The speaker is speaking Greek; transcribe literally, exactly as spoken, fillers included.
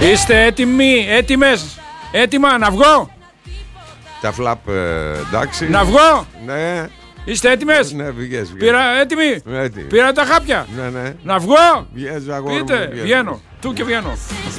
Είστε έτοιμοι, έτοιμες, έτοιμα να βγω? Τα φλαπ, ε, εντάξει. Να βγω? Ναι. Είστε έτοιμες? Ναι, βγες, βγες. Πήρα, έτοιμοι? Έτοιμοι. Πήρα τα χάπια? Ναι, ναι. Να βγω? Βγες, αγόρι μου, Πείτε, βγες. βγαίνω. Του και βγαίνω.